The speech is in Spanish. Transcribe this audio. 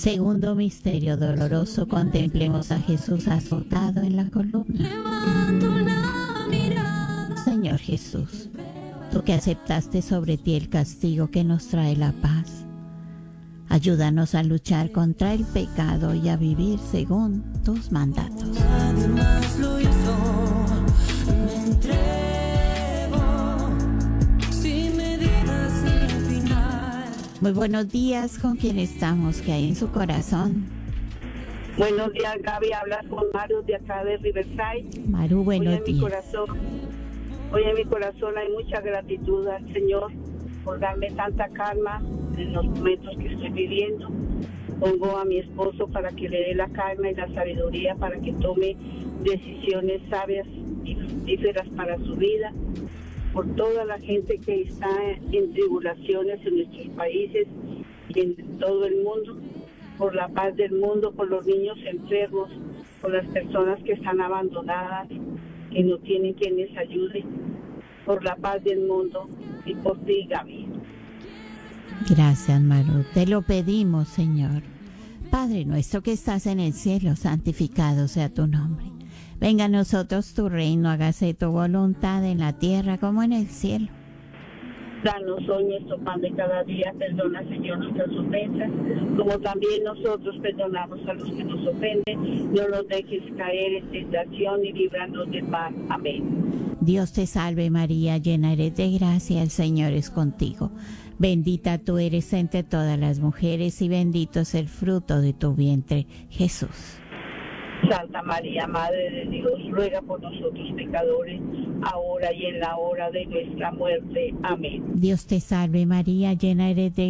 Segundo misterio doloroso, contemplemos a Jesús azotado en la columna. Señor Jesús, tú que aceptaste sobre ti el castigo que nos trae la paz, ayúdanos a luchar contra el pecado y a vivir según tus mandatos. Nadie más lo hizo, me entrego, sin medidas sin final. Muy buenos días, ¿con quién estamos? ¿Qué hay en su corazón? Buenos días, Gaby, hablas con Maru de acá de Riverside. Maru, buenos días. Hoy en mi corazón hay mucha gratitud al Señor por darme tanta calma en los momentos que estoy viviendo. Pongo a mi esposo para que le dé la calma y la sabiduría para que tome decisiones sabias y fructíferas para su vida. Por toda la gente que está en tribulaciones en nuestros países y en todo el mundo. Por la paz del mundo, por los niños enfermos, por las personas que están abandonadas, que no tienen quien les ayude, por la paz del mundo y por ti, Gaby. Gracias, Maru. Te lo pedimos, Señor. Padre nuestro que estás en el cielo, santificado sea tu nombre. Venga a nosotros tu reino, hágase tu voluntad en la tierra como en el cielo. Danos hoy nuestro pan de cada día, perdona, Señor, nuestras ofensas, como también nosotros perdonamos a los que nos ofenden. No nos dejes caer en tentación y líbranos del mal. Amén. Dios te salve María, llena eres de gracia, el Señor es contigo. Bendita tú eres entre todas las mujeres y bendito es el fruto de tu vientre, Jesús. Santa María, Madre de Dios, ruega por nosotros pecadores, ahora y en la hora de nuestra muerte. Amén. Dios te salve María, llena eres de